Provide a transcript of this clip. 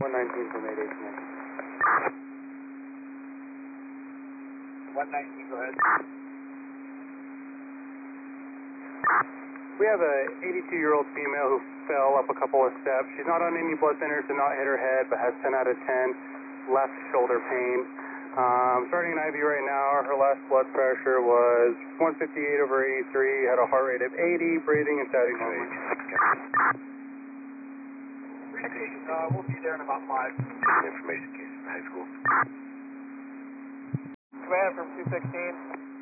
119 from 818. 119, go ahead. We have a 82-year-old female who fell up a couple of steps. She's not on any blood thinners, did not hit her head, but has 10 out of 10 left shoulder pain. Starting an IV right now. Her last blood pressure was 158/83, had a heart rate of 80, breathing and static normally. We'll be there in about 5. Information case from high school. Command from 216.